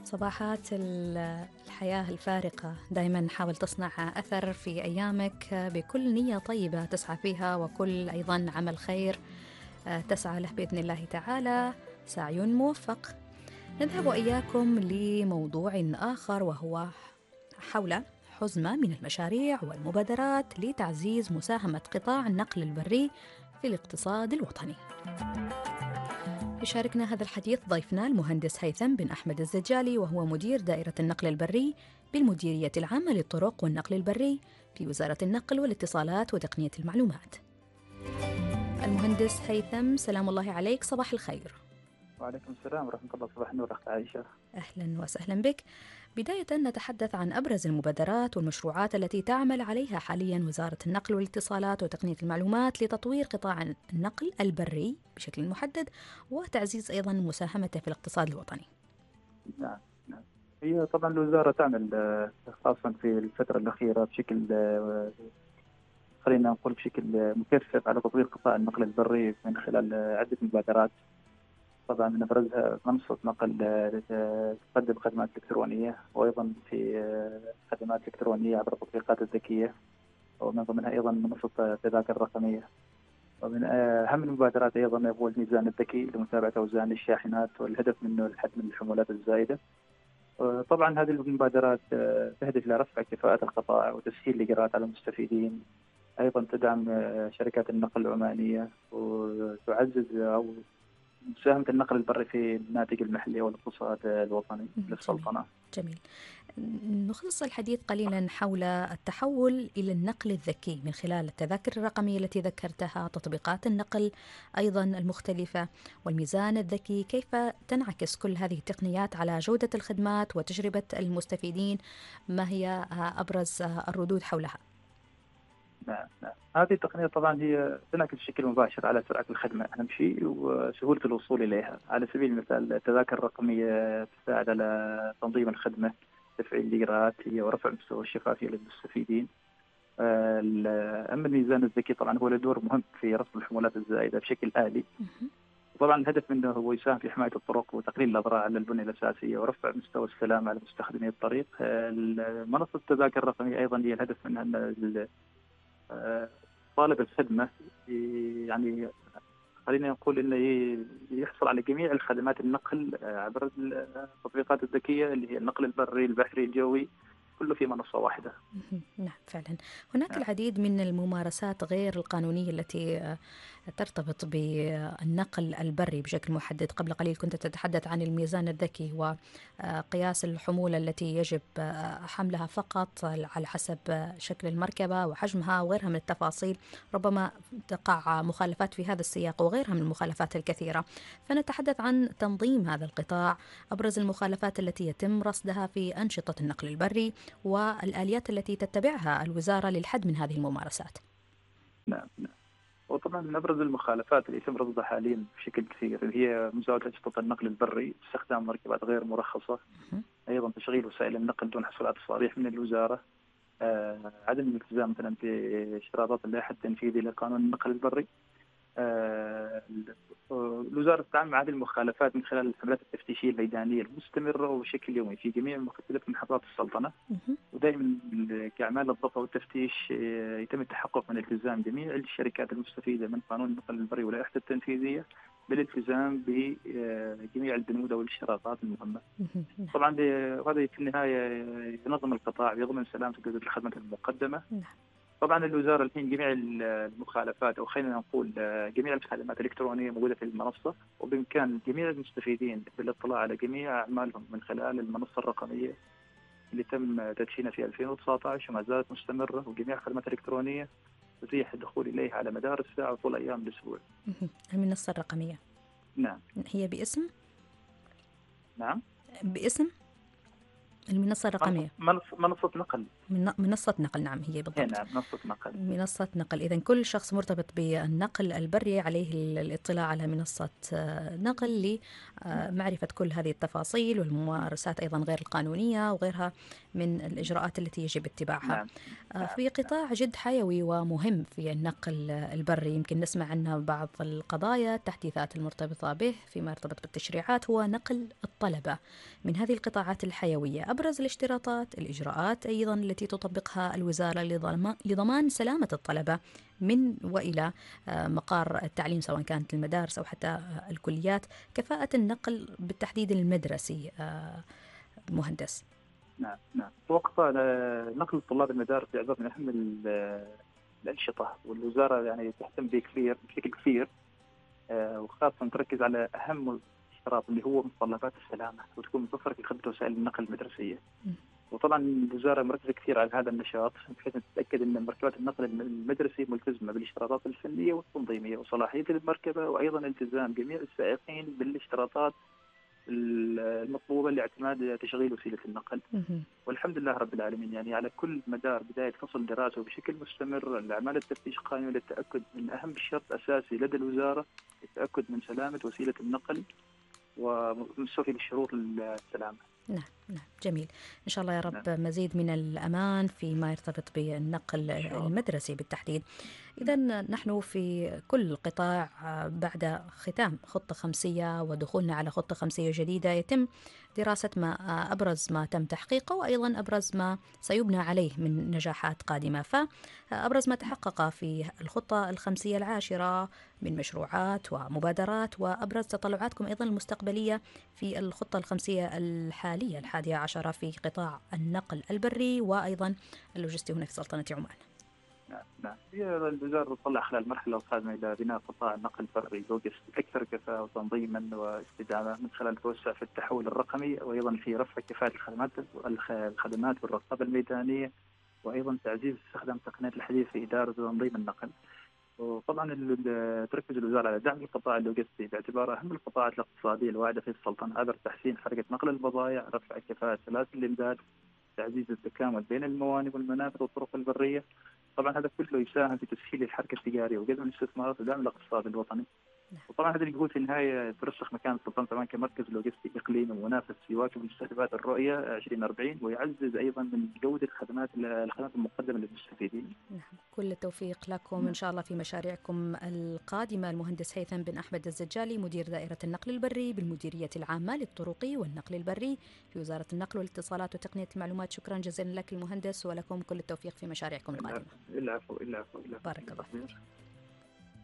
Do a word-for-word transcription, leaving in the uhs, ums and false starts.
صباحات ال- الحياة الفارقة دائما نحاول تصنع أثر في أيامك بكل نية طيبة تسعى فيها، وكل أيضا عمل خير آه، تسعى له بإذن الله تعالى، سعي موفق. نذهب إياكم لموضوع آخر، وهو حول حزمة من المشاريع والمبادرات لتعزيز مساهمة قطاع النقل البري في الاقتصاد الوطني. يشاركنا هذا الحديث ضيفنا المهندس هيثم بن أحمد الزجالي، وهو مدير دائرة النقل البري بالمديرية العامة للطرق والنقل البري في وزارة النقل والاتصالات وتقنية المعلومات. المهندس هيثم، سلام الله عليك، صباح الخير. وعليكم السلام ورحمة الله. صباح النور أخت عائشة. أهلا وسهلا بك. بداية نتحدث عن أبرز المبادرات والمشروعات التي تعمل عليها حاليا وزارة النقل والاتصالات وتقنية المعلومات لتطوير قطاع النقل البري بشكل محدد، وتعزيز أيضا مساهمته في الاقتصاد الوطني. نعم نعم هي طبعا الوزارة تعمل آه، خاصة في الفترة الأخيرة بشكل آه، خلينا نقول بشكل آه، مكثف على تطوير قطاع النقل البري من خلال آه، عدة مبادرات. طبعا من أبرزها منصة نقل آه، تقدم خدمات إلكترونية، وأيضا في آه، خدمات إلكترونية عبر التطبيقات الذكية، ومن ضمنها أيضا منصة التذاكر الرقمية. ومن أهم المبادرات أيضا هو الميزان الذكي لمتابعة أوزان الشاحنات، والهدف منه الحد من الحمولات الزائدة. طبعا هذه المبادرات تهدف إلى رفع كفاءة القطاع وتسهيل الإجراءات على المستفيدين. أيضا تدعم شركات النقل العمانية وتعزز أو مساهمة النقل البري في الناتج المحلي والاقتصاد الوطني للسلطنة. جميل. نخصص الحديث قليلا حول التحول إلى النقل الذكي من خلال التذاكر الرقمية التي ذكرتها، تطبيقات النقل أيضا المختلفة، والميزان الذكي. كيف تنعكس كل هذه التقنيات على جودة الخدمات وتجربة المستفيدين؟ ما هي أبرز الردود حولها؟ نعم نعم هذه التقنية طبعا هي تنعكس بشكل مباشر على سرعة الخدمة أهم شيء وسهولة الوصول إليها. على سبيل المثال التذاكر الرقمية تساعد على تنظيم الخدمة، تفعيل الإجراءات هي ورفع مستوى الشفافية للمستفيدين. آه، أما الميزان الذكي طبعا هو له دور مهم في رفع الحمولات الزائدة بشكل آلي. طبعا الهدف منه هو يساهم في حماية الطرق وتقليل الأضرار على البنية الأساسية ورفع مستوى السلامة على مستخدمي الطريق. آه، منصة التذاكر الرقمية أيضا هي الهدف منها أن طالب الخدمة يعني خلينا نقول انه يحصل على جميع الخدمات النقل عبر التطبيقات الذكيه اللي هي النقل البري البحري الجوي، كله في منصه واحده. نعم فعلا. هناك العديد من الممارسات غير القانونية التي ترتبط بالنقل البري بشكل محدد. قبل قليل كنت تتحدث عن الميزان الذكي وقياس الحمولة التي يجب حملها فقط على حسب شكل المركبة وحجمها وغيرها من التفاصيل. ربما تقع مخالفات في هذا السياق وغيرها من المخالفات الكثيرة، فنتحدث عن تنظيم هذا القطاع، أبرز المخالفات التي يتم رصدها في أنشطة النقل البري والآليات التي تتبعها الوزارة للحد من هذه الممارسات. نعم نعم وطبعا من ابرز المخالفات اللي يتم رصدها حاليا بشكل كثير اللي هي مزاوله انشطه النقل البري، استخدام مركبات غير مرخصه، ايضا تشغيل وسائل النقل دون حصول على تصاريح من الوزاره، آه، عدم الالتزام مثلا باشتراطات اللائحه التنفيذي لقانون النقل البري. آه، الوزارة تتعامل مع هذه المخالفات من خلال الحملات التفتيشية الميدانية المستمرة وبشكل يومي في جميع مختلف محافظات السلطنة. ودائما كأعمال الضبط والتفتيش يتم التحقق من التزام جميع الشركات المستفيدة من قانون النقل البري ولائحته التنفيذية بالالتزام بجميع البنود والاشتراطات المهمة. طبعا وهذا في النهاية ينظم القطاع ويضمن سلامة وجودة الخدمة المقدمة. طبعا الوزارة الحين جميع المخالفات أو خلينا نقول جميع الخدمات الإلكترونية موجودة في المنصة، وبإمكان جميع المستفيدين بالاطلاع على جميع أعمالهم من خلال المنصة الرقمية اللي تم تدشينها في ألفين وتسعة عشر وما زالت مستمرة، وجميع الخدمات الإلكترونية تتيح الدخول إليها على مدار الساعة وطول أيام الأسبوع. المنصة الرقمية نعم هي باسم نعم باسم المنصة الرقمية. منصة منصة نقل. منصة نقل، نعم هي بالضبط. نعم منصة نقل. منصة نقل. إذن كل شخص مرتبط بالنقل البري عليه الاطلاع على منصة نقل لمعرفة كل هذه التفاصيل والممارسات أيضا غير القانونية وغيرها من الإجراءات التي يجب اتباعها. نعم. في قطاع جد حيوي ومهم في النقل البري، يمكن نسمع عنه بعض القضايا التحديثات المرتبطة به فيما يرتبط بالتشريعات، هو نقل الطلبة من هذه القطاعات الحيوية. أبرز الاشتراطات، الإجراءات أيضا التي تطبقها الوزارة لضمان سلامة الطلبة من وإلى مقار التعليم سواء كانت المدارس أو حتى الكليات، كفاءة النقل بالتحديد المدرسي مهندس. نعم نعم توقع نقل الطلاب المدارس يعتبر من أهم الأنشطة، والوزارة يعني تهتم به كثير بشكل كثير، وخاصة تركز على أهم الاشتراط اللي هو متطلبات السلامة وتكون متوفرة في خدمة وسائل النقل المدرسية. وطبعا الوزارة مركزة كثير على هذا النشاط بحيث تتأكد أن مركبات النقل المدرسي ملتزمة بالاشتراطات الفنية والتنظيمية وصلاحية المركبة، وأيضا التزام جميع السائقين بالاشتراطات المطلوبة لاعتماد تشغيل وسيلة النقل. والحمد لله رب العالمين يعني على كل مدار بداية فصل دراسة وبشكل مستمر الأعمال التفتيش قائمة للتأكد من أهم شرط أساسي لدى الوزارة، التأكد من سلامة وسيلة النقل ومستوفي للشروط السلامة. نعم نعم جميل، إن شاء الله يا رب نعم. مزيد من الأمان فيما يرتبط بالنقل المدرسي بالتحديد. إذا نحن في كل قطاع بعد ختام خطة خمسية ودخولنا على خطة خمسية جديدة يتم دراسة ما أبرز ما تم تحقيقه وأيضا أبرز ما سيبنى عليه من نجاحات قادمة. فأبرز ما تحقق في الخطة الخمسية العاشرة من مشروعات ومبادرات، وأبرز تطلعاتكم أيضا المستقبلية في الخطة الخمسية الحالية الحادية عشرة في قطاع النقل البري وأيضا اللوجستي هنا في سلطنة عمان. نعم نعم هي الوزارة تطلع خلال المرحلة القادمة إلى بناء قطاع النقل البري لوجست أكثر كفاءة وتنظيما واستدامة من خلال التوسع في التحول الرقمي، وأيضا في رفع كفاءة الخدمات الخدمات والرقابة الميدانية، وأيضا تعزيز استخدام التقنيات الحديثة في إدارة وتنظيم النقل. وطبعا تركز الوزارة على دعم القطاع اللوجستي باعتباره أهم القطاعات الاقتصادية الواعدة في السلطنة عبر تحسين حركة نقل البضائع، رفع كفاءة سلاسل الإمداد، تعزيز التكامل بين الموانئ والمنافذ والطرق البرية. طبعا هذا كله يساهم في تسهيل الحركة التجارية وجذب الاستثمارات ودعم الاقتصاد الوطني. وطبعا هذا اللي يقول في النهاية ترسخ مكان السلطنة كمان كمركز لوجستي إقليمي منافس يواكب مستهدفات الرؤية عشرين أربعين ويعزز أيضا من جودة خدمات الخدمات المقدمة للمستفيدين. نعم كل التوفيق لكم إن شاء الله في مشاريعكم القادمة. المهندس هيثم بن أحمد الزجالي مدير دائرة النقل البري بالمديرية العامة للطرق والنقل البري في وزارة النقل والاتصالات وتقنية المعلومات. شكرا جزيلا لك المهندس ولكم كل التوفيق في مشاريعكم القادمة. العفو العفو العفو. بارك الله فيك.